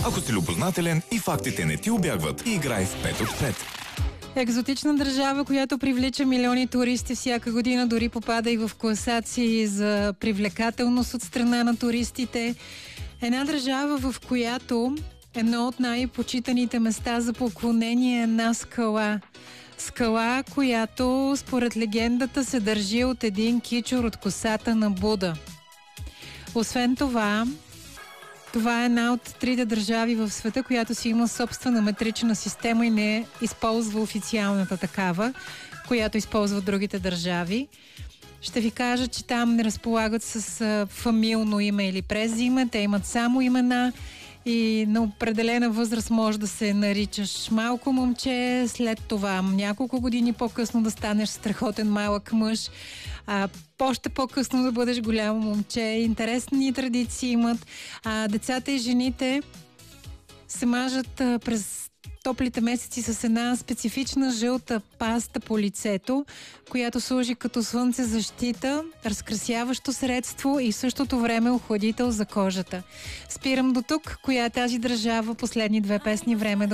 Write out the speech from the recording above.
Ако си любознателен и фактите не ти убягват, играй в 5 от 5. Екзотична държава, която привлича милиони туристи всяка година, дори попада и в класации за привлекателност от страна на туристите. Една държава, в която едно от най-почитаните места за поклонение е една скала. Скала, която според легендата се държи от един кичур от косата на Буда. Освен това, това е една от трите държави в света, която си има собствена метрична система и не използва официалната такава, която използват другите държави. Ще ви кажа, че там не разполагат с фамилно име или презиме, те имат само имена и на определена възраст може да се наричаш малко момче, след това няколко години по-късно да станеш страхотен малък мъж, още по-късно да бъдеш голямо момче. Интересни традиции имат. Децата и жените се мажат през топлите месеци с една специфична жълта паста по лицето, която служи като слънцезащита, разкрасяващо средство и в същото време охладител за кожата. Спирам до тук. Коя е тази държава? Последни две песни, време да